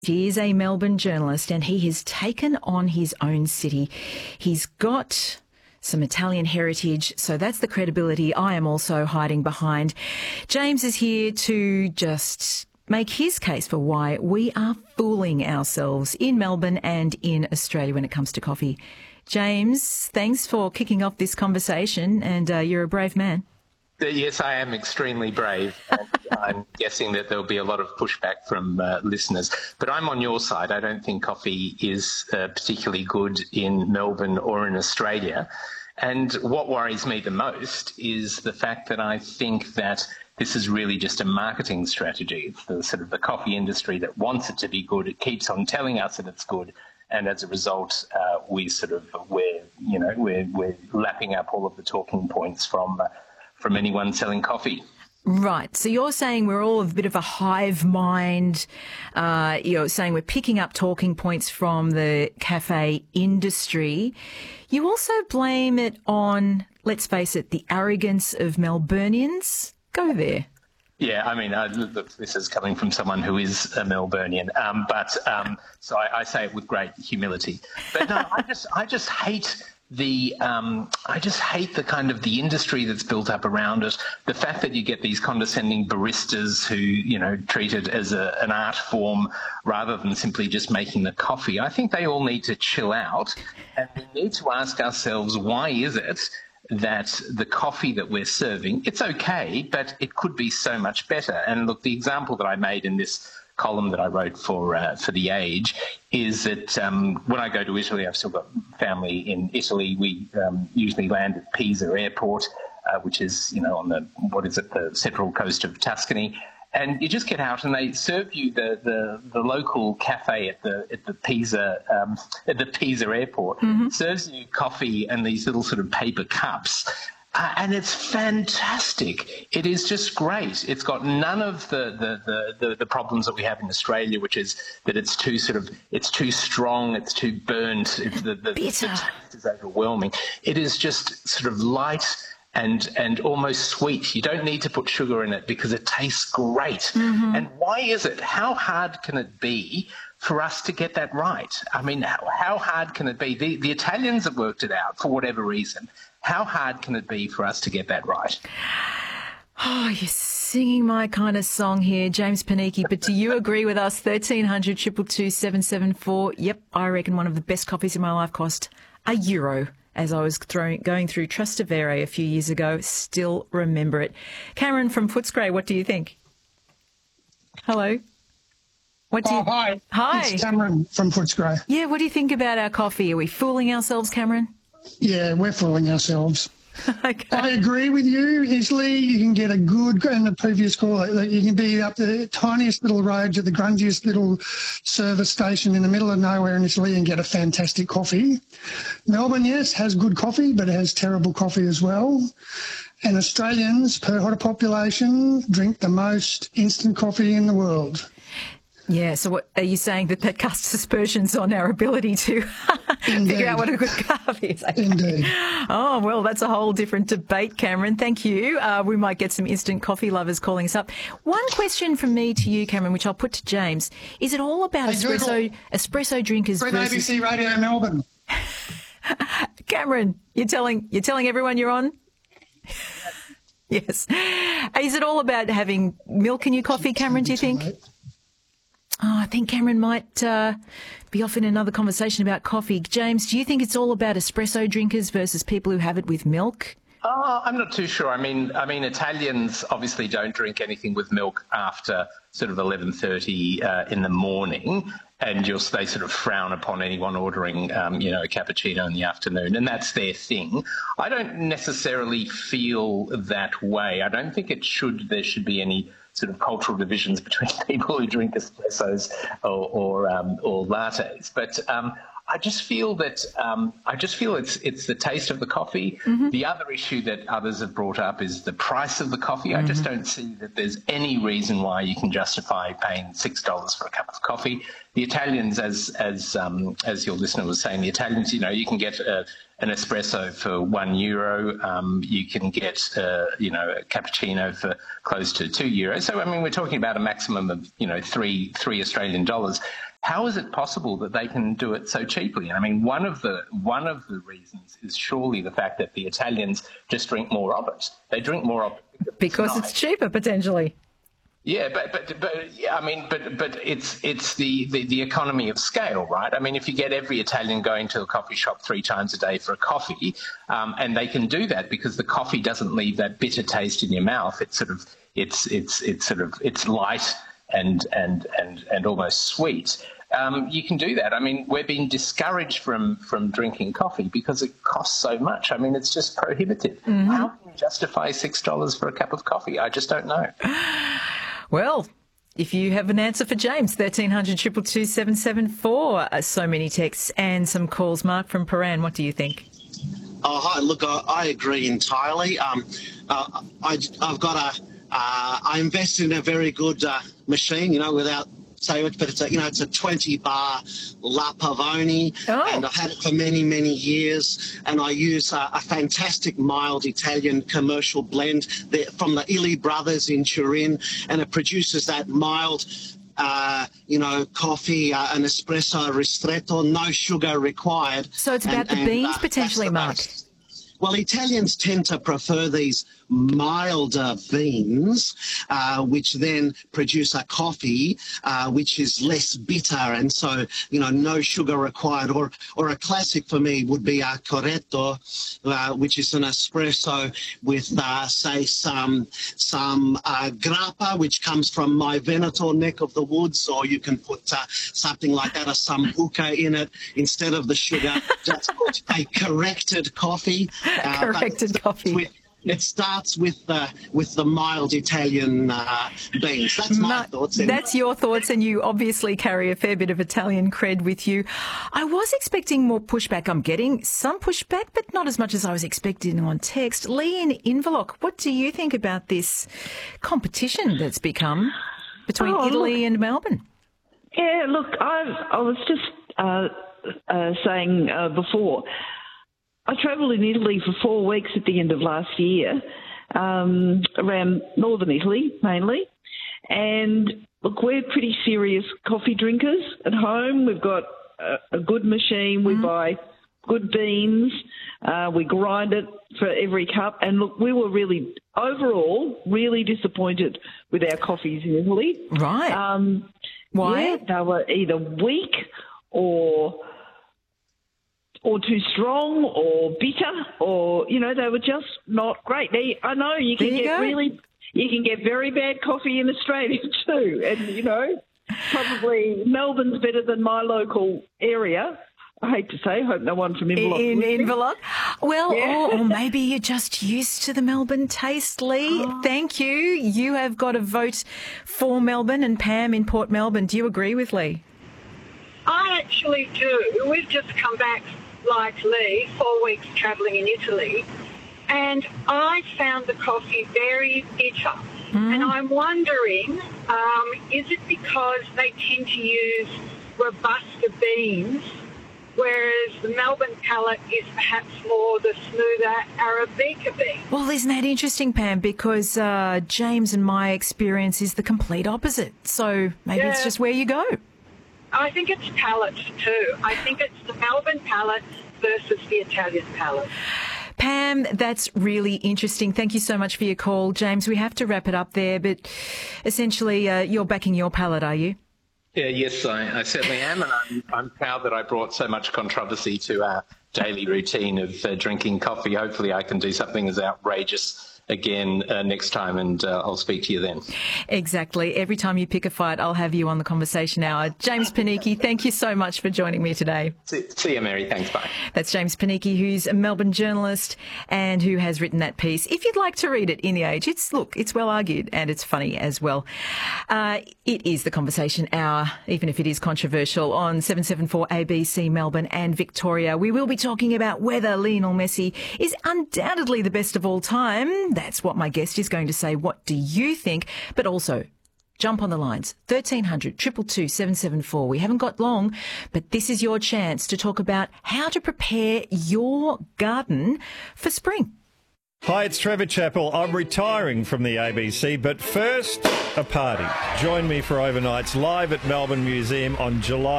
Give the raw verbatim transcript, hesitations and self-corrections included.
He is a Melbourne journalist and he has taken on his own city. He's got some Italian heritage, so that's the credibility I am also hiding behind. James is here to just make his case for why we are fooling ourselves in Melbourne and in Australia when it comes to coffee. James, thanks for kicking off this conversation, and uh, you're a brave man. Yes, I am extremely brave, and I'm guessing that there'll be a lot of pushback from uh, listeners. But I'm on your side. I don't think coffee is uh, particularly good in Melbourne or in Australia. And what worries me the most is the fact that I think that this is really just a marketing strategy. It's the sort of the coffee industry that wants it to be good. It keeps on telling us that it's good. And as a result, uh, we sort of, we're, you know, we're, we're lapping up all of the talking points from uh, from anyone selling coffee. Right. So you're saying we're all a bit of a hive mind. Uh, you're saying we're picking up talking points from the cafe industry. You also blame it on, let's face it, the arrogance of Melburnians. Go there. Yeah, I mean, uh, look, this is coming from someone who is a Melburnian, um, but um, so I, I say it with great humility. But no, I just, I just hate the, um, I just hate the kind of the industry that's built up around it. The fact that you get these condescending baristas who, you know, treat it as a, an art form rather than simply just making the coffee. I think they all need to chill out, and we need to ask ourselves, why is it that the coffee that we're serving, it's okay, but it could be so much better. And look, the example that I made in this column that I wrote for uh, for The Age is that um, when I go to Italy, I've still got family in Italy. We um, usually land at Pisa Airport, uh, which is, you know, on the, what is it, the central coast of Tuscany. And you just get out and they serve you the, the, the local cafe at the at the Pisa um, at the Pisa airport. Mm-hmm. Serves you coffee and these little sort of paper cups, uh, and it's fantastic. It is just great. It's got none of the the, the, the the problems that we have in Australia, which is that it's too sort of it's too strong, it's too burnt, it's the, the, the taste is overwhelming. It is just sort of light and and almost sweet. You don't need to put sugar in it because it tastes great. Mm-hmm. And why is it? How hard can it be for us to get that right? I mean, how, how hard can it be? The, the Italians have worked it out for whatever reason. How hard can it be for us to get that right? Oh, you're singing my kind of song here, James Panichi. But do you agree with us? thirteen hundred, two two two, seven seven four. Yep, I reckon one of the best coffees in my life cost a euro. As I was throwing, going through Trastevere a few years ago, still remember it. Cameron from Footscray, what do you think? Hello. What do oh, you... hi. Hi. It's Cameron from Footscray. Yeah, what do you think about our coffee? Are we fooling ourselves, Cameron? Yeah, we're fooling ourselves. Okay. I agree with you. Italy, you can get a good, in the previous call, you can be up the tiniest little road to the grungiest little service station in the middle of nowhere in Italy and get a fantastic coffee. Melbourne, yes, has good coffee, but it has terrible coffee as well. And Australians, per head of population, drink the most instant coffee in the world. Yeah, so what, are you saying that that casts aspersions on our ability to figure out what a good coffee is? Okay. Indeed. Oh, well, that's a whole different debate, Cameron. Thank you. Uh, we might get some instant coffee lovers calling us up. One question from me to you, Cameron, which I'll put to James. Is it all about hey, espresso Google. espresso drinkers Free versus... A B C Radio Melbourne. Cameron, you're telling you're telling everyone you're on? Yes. Is it all about having milk in your coffee, Cameron, do you think? Oh, I think Cameron might uh, be off in another conversation about coffee. James, do you think it's all about espresso drinkers versus people who have it with milk? Oh, I'm not too sure. I mean, I mean, Italians obviously don't drink anything with milk after sort of eleven thirty uh, in the morning, and you'll, they sort of frown upon anyone ordering, um, you know, a cappuccino in the afternoon, and that's their thing. I don't necessarily feel that way. I don't think it should. There should be any sort of cultural divisions between people who drink espressos or or, um, or lattes, but um, I just feel that um, I just feel it's it's the taste of the coffee. Mm-hmm. The other issue that others have brought up is the price of the coffee. Mm-hmm. I just don't see that there's any reason why you can justify paying six dollars for a cup of coffee. The Italians, as as um, as your listener was saying, the Italians, you know, you can get a, an espresso for one euro. Um, you can get, uh, you know, a cappuccino for close to two euros. So I mean, we're talking about a maximum of, you know, three three Australian dollars. how is it possible that they can do it so cheaply? And I mean, one of the one of the reasons is surely the fact that the Italians just drink more of it. They drink more of it because it's cheaper potentially. Yeah, but but but yeah, I mean, but but it's it's the, the, the economy of scale, right? I mean, if you get every Italian going to a coffee shop three times a day for a coffee, um, and they can do that because the coffee doesn't leave that bitter taste in your mouth. It's sort of it's it's it's sort of it's light and and and and almost sweet. Um, you can do that. I mean, we're being discouraged from from drinking coffee because it costs so much. I mean, it's just prohibitive. Mm-hmm. How can you justify six dollars for a cup of coffee? I just don't know. Well, if you have an answer for James, thirteen hundred, two two two, seven seven four. Uh, so many texts and some calls. Mark from Paran, what do you think? Oh, hi. Look, I, I agree entirely. Um, uh, I, I've got a, uh, I invested in a very good uh, machine, you know, without say it, but it's a, you know, it's a twenty bar La Pavoni, oh. and I've had it for many, many years. And I use a, a fantastic mild Italian commercial blend from the Illy Brothers in Turin, and it produces that mild, uh, you know, coffee, uh, an espresso ristretto, no sugar required. So it's about and, the beans and, uh, potentially, Mark. Best. Well, Italians tend to prefer these milder beans, uh, which then produce a coffee uh, which is less bitter, and so, you know, no sugar required. Or or a classic for me would be a corretto, uh, which is an espresso with, uh, say, some some uh, grappa, which comes from my Veneto neck of the woods, or you can put uh, something like that, a sambuca in it instead of the sugar. Just put a corrected coffee. Uh, corrected coffee. With, It starts with the with the mild Italian uh, beans. That's my Ma- thoughts. Anyway. That's your thoughts, and you obviously carry a fair bit of Italian cred with you. I was expecting more pushback. I'm getting some pushback, but not as much as I was expecting on text. Lee in Inverloch, what do you think about this competition that's become between oh, Italy look, and Melbourne? Yeah, look, I, I was just uh, uh, saying uh, before, I travelled in Italy for four weeks at the end of last year, um, around northern Italy mainly. And look, we're pretty serious coffee drinkers at home. We've got a, a good machine. We mm-hmm. buy good beans. Uh, we grind it for every cup. And look, we were really, overall, really disappointed with our coffees in Italy. Right. Um, Why? Yeah, they were either weak or... or too strong or bitter, or, you know, they were just not great. They, I know you can you get go. really, you can get very bad coffee in Australia too. And, you know, probably Melbourne's better than my local area. I hate to say, hope no one from Inverloch. In Inverloch? Well, Yeah. or, or maybe you're just used to the Melbourne taste, Lee. Oh. Thank you. You have got a vote for Melbourne, and Pam in Port Melbourne. Do you agree with Lee? I actually do. We've just come back, like Lee, four weeks travelling in Italy, and I found the coffee very bitter. Mm. And I'm wondering, um, is it because they tend to use Robusta beans, whereas the Melbourne palate is perhaps more the smoother Arabica bean? Well, isn't that interesting, Pam? Because uh, James and my experience is the complete opposite. So maybe yeah. it's just where you go. I think it's palate too. I think it's the Melbourne palate versus the Italian palate. Pam, that's really interesting. Thank you so much for your call. James, we have to wrap it up there, but essentially uh, you're backing your palate, are you? Yeah, yes, I, I certainly am, and I'm, I'm proud that I brought so much controversy to our daily routine of uh, drinking coffee. Hopefully I can do something as outrageous again uh, next time, and uh, I'll speak to you then. Exactly. Every time you pick a fight, I'll have you on the conversation hour. James Panichi, thank you so much for joining me today. See, see you, Mary. Thanks. Bye. That's James Panichi, who's a Melbourne journalist and who has written that piece. If you'd like to read it in The Age, it's, look, it's well argued and it's funny as well. Uh, it is the conversation hour, even if it is controversial, on seven seven four A B C Melbourne and Victoria. We will be talking about whether Lionel Messi is undoubtedly the best of all time. That's what my guest is going to say. What do you think? But also, jump on the lines. thirteen hundred, two two two, seven seven four. We haven't got long, but this is your chance to talk about how to prepare your garden for spring. Hi, it's Trevor Chappell. I'm retiring from the A B C, but first, a party. Join me for overnights live at Melbourne Museum on July